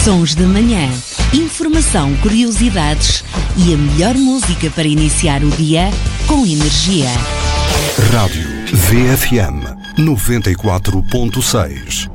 Sons da Manhã. Informação, curiosidades e a melhor música para iniciar o dia com energia. Rádio VFM 94.6.